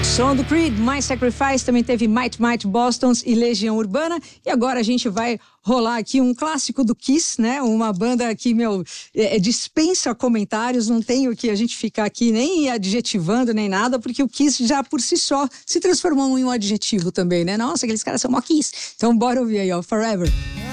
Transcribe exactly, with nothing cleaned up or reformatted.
Som do Creed, My Sacrifice, também teve Might Might Bostons e Legião Urbana. E agora a gente vai rolar aqui um clássico do Kiss, né? Uma banda que, meu, é, dispensa comentários, não tem o que a gente ficar aqui nem adjetivando nem nada, porque o Kiss já por si só se transformou em um adjetivo também, né? Nossa, aqueles caras são mó Kiss. Então bora ouvir aí, ó, Forever.